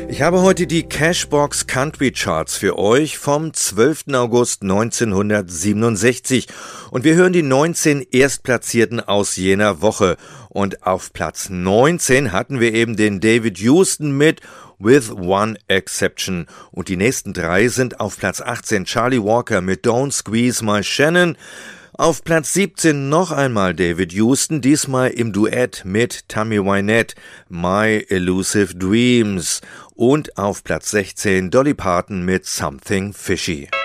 Ich habe heute die Cashbox Country Charts für euch vom 12. August 1967 und wir hören die 19 Erstplatzierten aus jener Woche. Und auf Platz 19 hatten wir eben den David Houston mit With One Exception. Und die nächsten drei sind auf Platz 18 Charlie Walker mit Don't Squeeze My Shannon. Auf Platz 17 noch einmal David Houston, diesmal im Duett mit Tammy Wynette, My Elusive Dreams. Und auf Platz 16 Dolly Parton mit Something Fishy.